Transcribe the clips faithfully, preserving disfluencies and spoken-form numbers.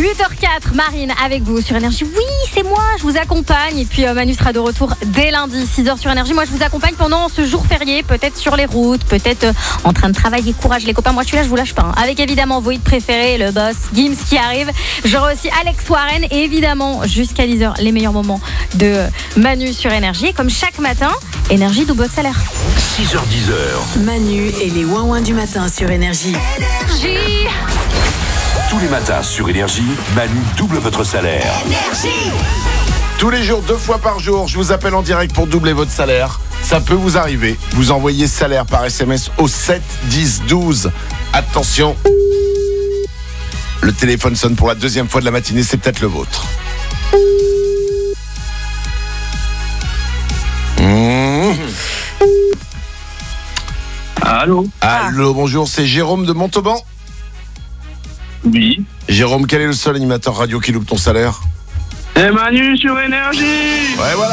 huit heures quatre, Marine avec vous sur Énergie. Oui, c'est moi, je vous accompagne. Et puis euh, Manu sera de retour dès lundi, six heures sur Énergie. Moi, je vous accompagne pendant ce jour férié, peut-être sur les routes, peut-être euh, en train de travailler. Courage les copains, moi je suis là, je vous lâche pas. Hein. Avec évidemment vos hits préférés, le boss Gims qui arrive. J'aurai aussi Alex Warren et évidemment jusqu'à dix heures, les meilleurs moments de euh, Manu sur Énergie. Et comme chaque matin, Énergie double salaire. six heures dix heures. Manu et les ouin-ouin du matin sur Énergie. Énergie. Tous les matins sur Énergie, Manu double votre salaire. Énergie. Tous les jours, deux fois par jour, je vous appelle en direct pour doubler votre salaire. Ça peut vous arriver. Vous envoyez salaire par S M S au sept dix douze. Attention, le téléphone sonne pour la deuxième fois de la matinée, c'est peut-être le vôtre. Mmh. Allô. Allô, bonjour, c'est Jérôme de Montauban. Oui. Jérôme, quel est le seul animateur radio qui loupe ton salaire? C'est Manu sur Énergie. Ouais, voilà.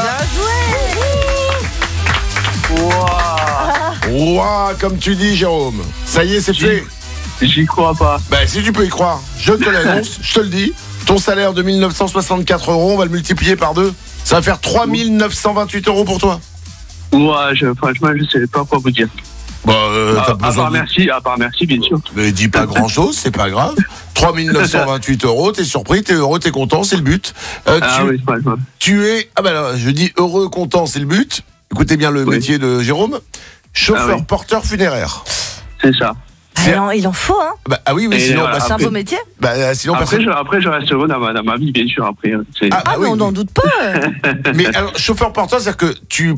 Wow. Ouah, comme tu dis, Jérôme. Ça y est, c'est fait. J'y crois pas. Ben, si tu peux y croire, je te l'annonce, je te le dis. Ton salaire de mille neuf cent soixante-quatre euros, on va le multiplier par deux. Ça va faire trois mille neuf cent vingt-huit euros pour toi. Ouais, je, franchement, je sais pas quoi vous dire. Bah, euh, à, t'as à besoin part de... merci, à part merci, bien sûr. Mais dis pas grand-chose, c'est pas grave. trois mille neuf cent vingt-huit euros, t'es surpris, t'es heureux, t'es content, c'est le but. Euh, Ah tu, oui, franchement. tu es... Ah ben là, je dis heureux, content, c'est le but. Écoutez bien le Oui. métier de Jérôme. Chauffeur, Ah oui. porteur funéraire. C'est ça. C'est- Ah, il en faut, hein. Bah, ah oui, oui, Et sinon... voilà, bah, C'est un après- beau métier. bah, euh, sinon Après personne... je, après, je reste heureux dans ma, dans ma vie, bien sûr. Après, hein. c'est... Ah, Ah, oui, mais on oui. n'en doute pas. Mais alors, chauffeur porteur, c'est-à-dire que tu,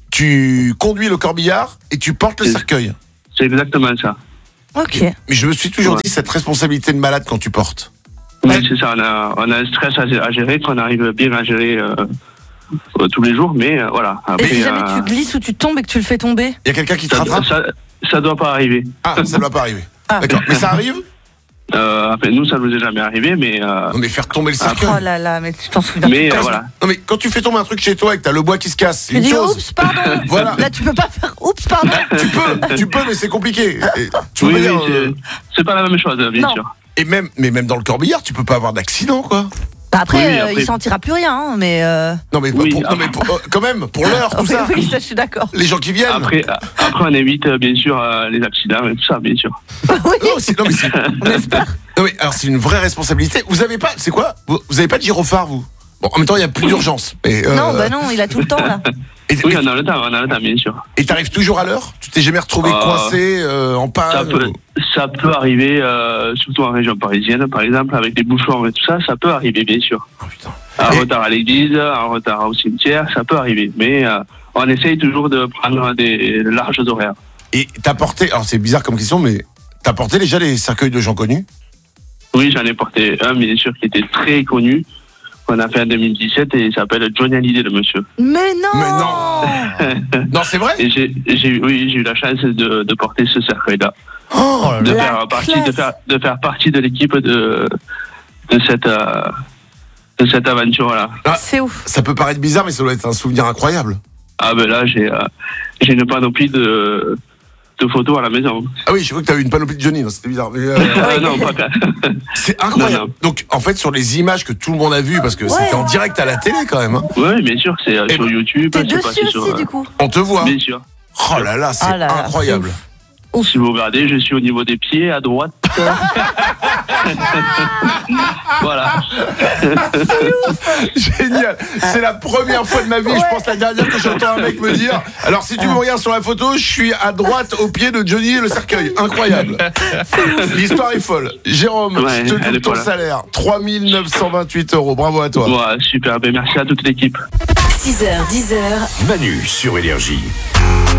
tu conduis le corbillard et tu portes le C'est- cercueil. c'est exactement ça. Ok. Mais je me suis toujours Ouais. dit cette responsabilité de malade quand tu portes. Oui, c'est ça. On a, on a un stress à, à gérer qu'on arrive bien à gérer euh, euh, tous les jours, mais euh, voilà. Et Après, si jamais euh, tu glisses ou tu tombes et que tu le fais tomber? Il y a quelqu'un qui te ça, rattrape? ça, ça doit pas arriver. Ah, ça ne doit pas arriver. Ah. D'accord. Mais ça arrive? Euh, après, nous, ça nous est jamais arrivé, mais euh, Non, mais faire tomber le cercueil. Oh là là, mais tu t'en souviens mais plus. euh, voilà. Non, mais quand tu fais tomber un truc chez toi et que t'as le bois qui se casse, c'est Tu une dis chose. oups, pardon. Voilà. Là, tu peux pas faire oups, pardon. Tu peux, tu peux, mais c'est compliqué. Et, tu Oui, peux oui, dire, c'est, euh, c'est pas la même chose, bien Non. sûr. et même, mais même dans le corbillard, tu peux pas avoir d'accident, quoi. Bah après, Oui, euh, après- il sentira plus rien, hein, mais. Euh... Non, mais, Oui, pour, non, mais pour- euh, quand même, pour l'heure, tout oui, ça. oui, ça, je suis d'accord. Les gens qui viennent. Après, euh, après, on évite euh, bien sûr euh, les accidents et tout ça, bien sûr. oui, Non, c'est, non, mais c'est, on espère. non, mais alors c'est une vraie responsabilité. Vous avez pas, c'est quoi? Vous, vous avez pas de gyrophare, vous? Bon, en même temps, il y a plus d'urgence. Mais, euh, Non, bah non, il a tout le temps, là. Et, Oui, et- on a le temps, on a le temps, bien sûr. et t'arrives toujours à l'heure? Tu t'es jamais retrouvé Euh, coincé, euh, en Ça panne? peut, ou- ça peut arriver, euh, surtout en région parisienne, par exemple, avec des bouchons et tout ça, ça peut arriver, bien sûr. Oh, putain. Un Et- retard à l'église, un retard au cimetière, ça peut arriver. Mais euh, on essaye toujours de prendre des larges horaires. Et t'as porté, alors c'est bizarre comme question, mais t'as porté déjà les cercueils de gens connus? Oui, j'en ai porté un, bien sûr, qui était très connu, qu'on a fait en deux mille dix-sept, et il s'appelle Johnny Hallyday, le monsieur. Mais non. Mais non. Non, c'est vrai? Et j'ai, j'ai, eu- oui, j'ai eu la chance de, de porter ce cercueil-là. Oh, de La faire partie de classe. faire de faire partie de l'équipe de de cette euh, de cette aventure là. C'est ouf. ça peut paraître bizarre, mais ça doit être un souvenir incroyable. Ah ben là j'ai euh, j'ai une panoplie de de photos à la maison. Ah oui, je crois que t'avais une panoplie de Johnny, non, c'était bizarre. Mais, euh, Euh, non pas que- c'est incroyable. Non, non. Donc, en fait, sur les images que tout le monde a vues, parce que Ouais. c'était en direct à la télé quand même, hein, Oui bien sûr c'est euh, Et sur ben, YouTube. T'es c'est dessus passé sur, aussi, euh, du coup. on te voit. Bien sûr. Oh là là, c'est Ah là là, incroyable. Si vous regardez, je suis au niveau des pieds à droite. Voilà. Génial. C'est la première fois de ma vie, je pense la dernière que j'entends un mec me dire. Alors, si tu me regardes sur la photo, je suis à droite au pied de Johnny et le cercueil. Incroyable. L'histoire est folle. Jérôme, Ouais, je te elle donne est ton folle. salaire. trois mille neuf cent vingt-huit euros. Bravo à toi. Voilà, super. Ben merci à toute l'équipe. six heures dix heures. Manu sur Énergie.